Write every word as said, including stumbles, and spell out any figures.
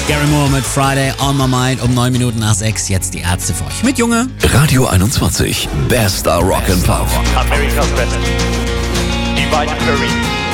Gary Moore mit Friday on my mind um neun Minuten nach sechs. Jetzt die Ärzte für euch mit Junge. Radio einundzwanzig. Bester Rock and Pop. America's best. Divine Curry.